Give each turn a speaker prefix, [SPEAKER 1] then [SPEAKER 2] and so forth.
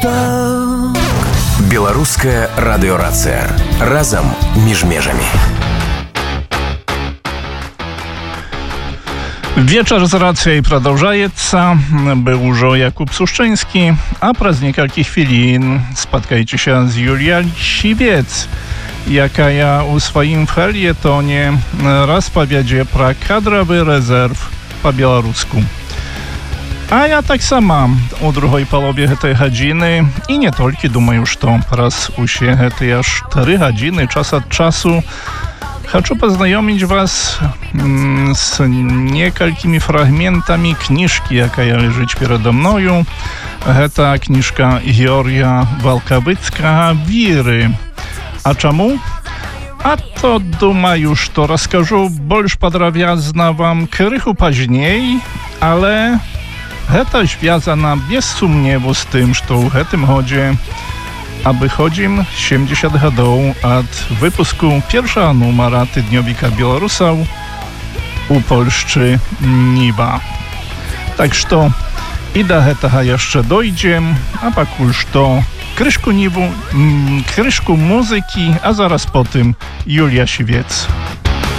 [SPEAKER 1] так.
[SPEAKER 2] Беларуская радыёрацыя. Разам між межамі.
[SPEAKER 3] Wieczór z racjej продолжается. Był już Jakub Suszczyński, a przez kilka chwilin spotkajcie się z Julia Siwiec, jaka ja u swoim felietonie rozpowiedzie про kadrowy rezerw po białorusku. A ja tak sama u drugiej połowie tej godziny i nie tylko, думаю, что raz u się te 4 godziny czas od czasu хочу познайомить вас z niektórymi fragmentami książki, jaka leży przede mną. To książka Georgia Walkowicka Wiry. A czemu? A to думаю, что расскажу больше подробно вам krychu później, ale to związane bez sumniewu z tym, że w tym chodzie aby chodzim 70 lat od wypusku pierwszego numera Tygodnika Białorusów u Polszczy Niba. Tak że i do tego jeszcze dojdziemy, a pakul to kryszku muzyki, a zaraz po tym Julia Siwiec.